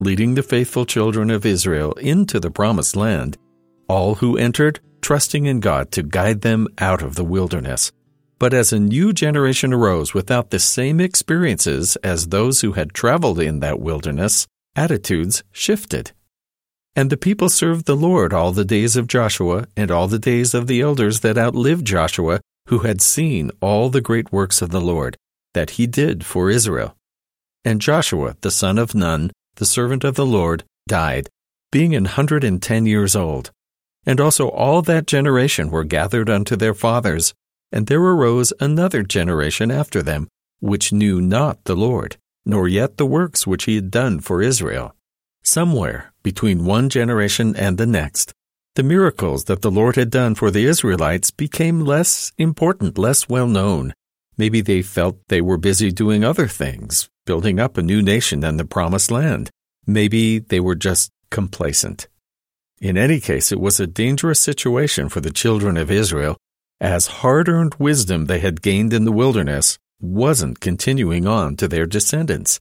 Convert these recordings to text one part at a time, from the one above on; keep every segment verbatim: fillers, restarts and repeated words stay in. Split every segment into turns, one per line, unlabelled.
leading the faithful children of Israel into the promised land, all who entered trusting in God to guide them out of the wilderness. But as a new generation arose without the same experiences as those who had traveled in that wilderness, attitudes shifted. And the people served the Lord all the days of Joshua and all the days of the elders that outlived Joshua, who had seen all the great works of the Lord that he did for Israel. And Joshua, the son of Nun, the servant of the Lord, died, being an hundred and ten years old. And also all that generation were gathered unto their fathers, and there arose another generation after them, which knew not the Lord, nor yet the works which he had done for Israel. Somewhere between one generation and the next, the miracles that the Lord had done for the Israelites became less important, less well known. Maybe they felt they were busy doing other things, building up a new nation and the promised land. Maybe they were just complacent. In any case, it was a dangerous situation for the children of Israel, as hard-earned wisdom they had gained in the wilderness wasn't continuing on to their descendants.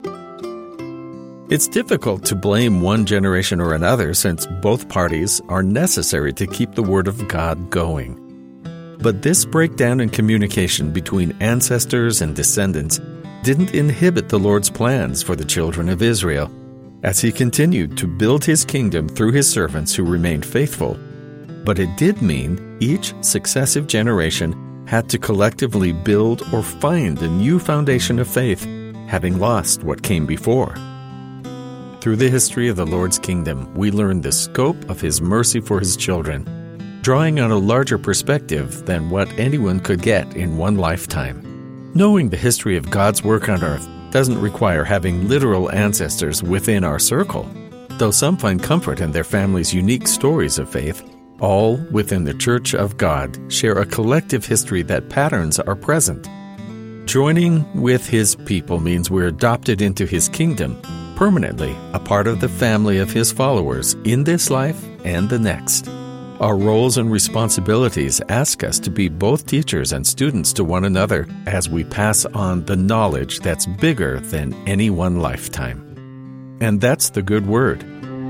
It's difficult to blame one generation or another, since both parties are necessary to keep the Word of God going. But this breakdown in communication between ancestors and descendants didn't inhibit the Lord's plans for the children of Israel, as he continued to build his kingdom through his servants who remained faithful. But it did mean each successive generation had to collectively build or find a new foundation of faith, having lost what came before. Through the history of the Lord's kingdom, we learn the scope of his mercy for his children, drawing on a larger perspective than what anyone could get in one lifetime. Knowing the history of God's work on earth doesn't require having literal ancestors within our circle. Though some find comfort in their family's unique stories of faith, all within the Church of God share a collective history that patterns are present. Joining with his people means we're adopted into his kingdom, permanently a part of the family of his followers in this life and the next. Our roles and responsibilities ask us to be both teachers and students to one another as we pass on the knowledge that's bigger than any one lifetime. And that's the good word.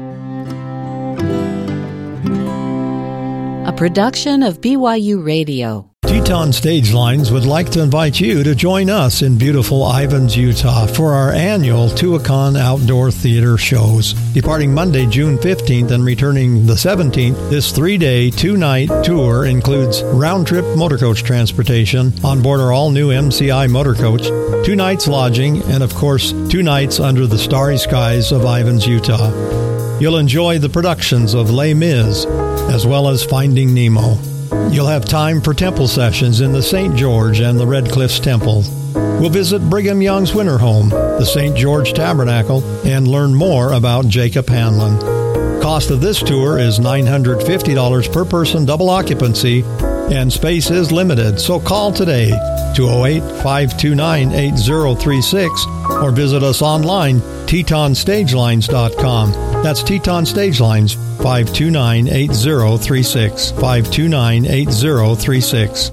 A production of B Y U Radio.
Teton Stage Lines would like to invite you to join us in beautiful Ivins, Utah for our annual Tuacahn Outdoor Theater shows. Departing Monday, June fifteenth and returning the seventeenth, this three-day, two-night tour includes round-trip motorcoach transportation on board our all-new M C I motorcoach, two nights lodging, and of course, two nights under the starry skies of Ivins, Utah. You'll enjoy the productions of Les Mis, as well as Finding Nemo. You'll have time for temple sessions in the Saint George and the Red Cliffs Temple. We'll visit Brigham Young's winter home, the Saint George Tabernacle, and learn more about Jacob Hanlon. Cost of this tour is nine hundred fifty dollars per person, double occupancy, and space is limited, so call today, two oh eight, five two nine, eight oh three six, or visit us online, teton stage lines dot com. That's Teton Stage Lines, five two nine, eight oh three six, five two nine, eight oh three six.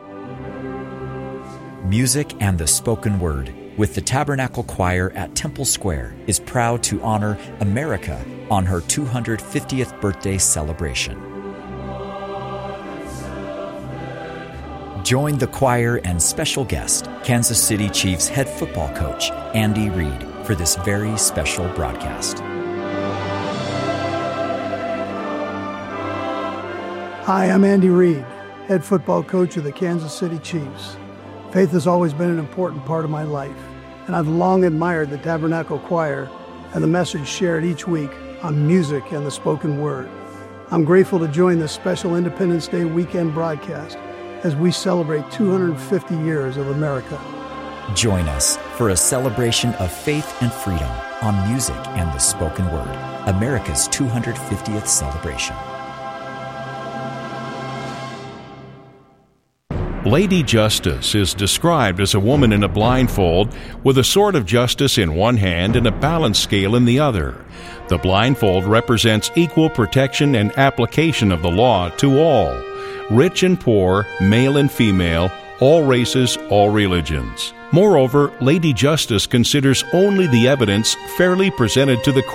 Music and the Spoken Word with the Tabernacle Choir at Temple Square is proud to honor America on her two hundred fiftieth birthday celebration. Join the choir and special guest, Kansas City Chiefs head football coach Andy Reid, for this very special broadcast.
Hi, I'm Andy Reid, head football coach of the Kansas City Chiefs. Faith has always been an important part of my life, and I've long admired the Tabernacle Choir and the message shared each week on music and the spoken word. I'm grateful to join this special Independence Day weekend broadcast as we celebrate two hundred fifty years of America.
Join us for a celebration of faith and freedom on music and the spoken word, America's two hundred fiftieth celebration.
Lady Justice is described as a woman in a blindfold with a sword of justice in one hand and a balance scale in the other. The blindfold represents equal protection and application of the law to all. Rich and poor, male and female, all races, all religions. Moreover, Lady Justice considers only the evidence fairly presented to the court